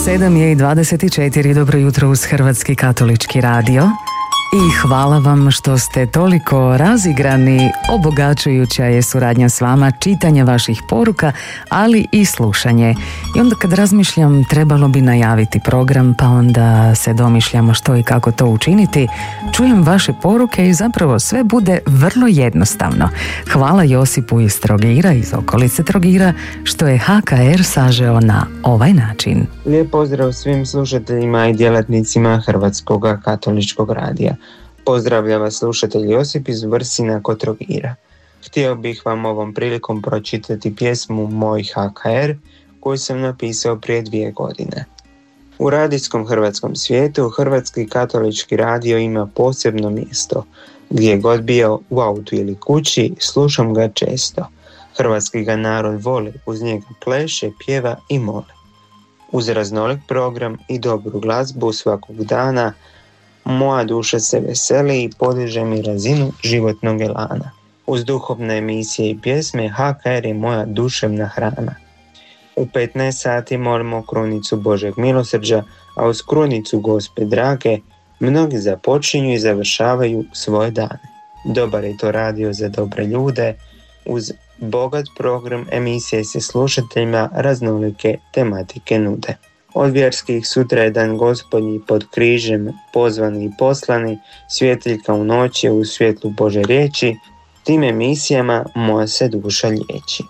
7:24, dobro jutro uz Hrvatski katolički radio. I hvala vam što ste toliko razigrani, obogaćujuća je suradnja s vama, čitanje vaših poruka, ali i slušanje. I onda kad razmišljam, trebalo bi najaviti program, pa onda se domišljamo što i kako to učiniti. Čujem vaše poruke i zapravo sve bude vrlo jednostavno. Hvala Josipu iz Trogira, iz okolice Trogira, što je HKR sažeo na ovaj način. Lijep pozdrav svim slušateljima i djelatnicima Hrvatskog katoličkog radija. Pozdravlja vas slušatelj Josip iz Vrsina kod Trogira. Htio bih vam ovom prilikom pročitati pjesmu Moj HKR koju sam napisao prije 2 godine. U radijskom hrvatskom svijetu Hrvatski katolički radio ima posebno mjesto. Gdje god bio u autu ili kući, slušam ga često. Hrvatski ga narod voli, uz njega pleše, pjeva i moli. Uz raznolik program i dobru glazbu svakog dana, moja duša se veseli i podiže mi razinu životnog elana. Uz duhovne emisije i pjesme HKR je moja duševna hrana. U 15 sati molimo krunicu Božeg milosrđa, a uz krunicu Gospe drage mnogi započinju i završavaju svoje dane. Dobar je to radio za dobre ljude. Uz bogat program emisije se slušateljima raznolike tematike nude. Od vjerskih sutra je dan Gospodnji, pod križem pozvani i poslani, svjetiljka u noći u svjetlu Bože riječi, tim emisijama moja se duša liječi.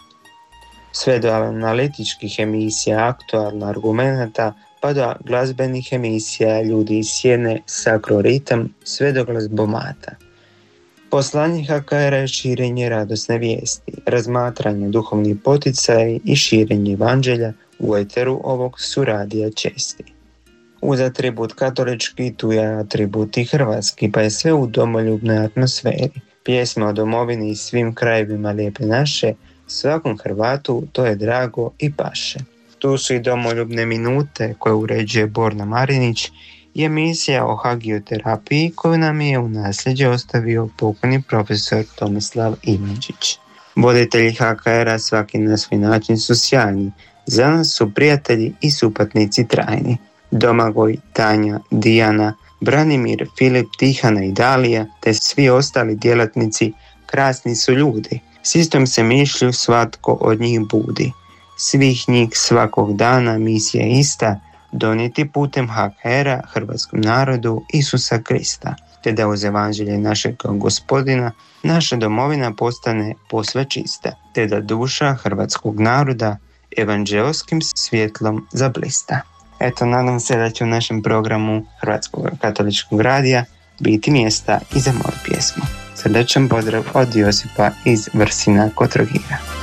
Sve do analitičkih emisija, aktualno argumenata, pa do glazbenih emisija Ljudi iz sjene, sakroritam, sve do glazbomata. Poslanje HKR je širenje radosne vijesti, razmatranje duhovnih poticaja i širenje evanđelja u eteru ovog su radija česti. Uz atribut katolički, tu je atribut i hrvatski, pa je sve u domoljubnoj atmosferi. Pjesme o domovini i svim krajevima lijepe naše, svakom Hrvatu to je drago i paše. Tu su i domoljubne minute koje uređuje Borna Marinić i emisija o hagioterapiji koju nam je u nasljeđe ostavio pokojni profesor Tomislav Ivančić. Voditelji HKR-a svaki na svoj način su sjajni. Za nas su prijatelji i supatnici trajni. Domagoj, Tanja, Dijana, Branimir, Filip, Tihana i Dalija, te svi ostali djelatnici krasni su ljudi. S istom se mišlju svatko od njih budi. Svih njih svakog dana misija ista, donijeti putem HKR-a hrvatskom narodu Isusa Krista, te da uz evanđelje našeg Gospodina naša domovina postane posve čista, te da duša hrvatskog naroda evanđelskim svjetlom zablista. Eto, nadam se da će u našem programu Hrvatskog katoličkog radija biti mjesta i za moju pjesmu. Srdečan pozdrav od Josipa iz Vrsina kod Trogira.